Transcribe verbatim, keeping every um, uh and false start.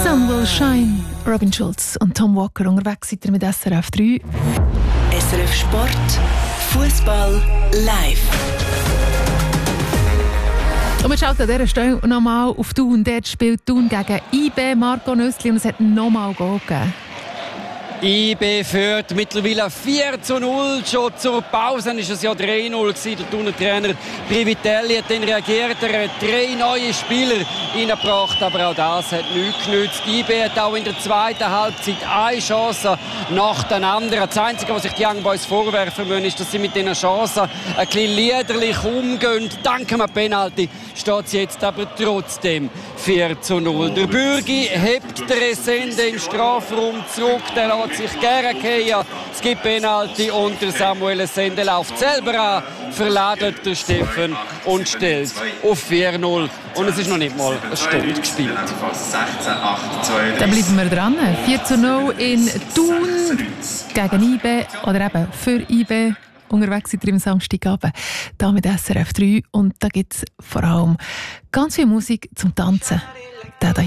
Sun Will Shine, Robin Schulz und Tom Walker unterwegs seid ihr mit S R F drei. S R F Sport, Fußball live. Und wir schauen an dieser Stelle nochmal auf Thun. Dort spielt Thun gegen I B Marco Nössli und es hat nochmal Goal gegeben. I B führt mittlerweile vier zu null. Schon zur Pause war es ja drei null. Der Thuner Trainer Privitelli hat dann reagiert. Er hat drei neue Spieler reingebracht, aber auch das hat nichts genützt. I B hat auch in der zweiten Halbzeit eine Chance nach der anderen. Das Einzige, was sich die Young Boys vorwerfen müssen, ist, dass sie mit diesen Chancen ein bisschen liederlich umgehen. Dank einem Penalty steht es jetzt aber trotzdem vier zu null. Der Bürgi hebt der Resende im Strafraum zurück. Der lässt sich gerne gehen. Es gibt Penalty und der Samuel Resende läuft selber an, verladet der Steffen und stellt auf vier null. Und es ist noch nicht mal eine Stunde gespielt. Dann bleiben wir dran. vier zu null in Thun gegen I B oder eben für I B. Unterwegs seid ihr am Samstagabend hier mit S R F drei und da gibt es vor allem ganz viel Musik zum Tanzen. Der da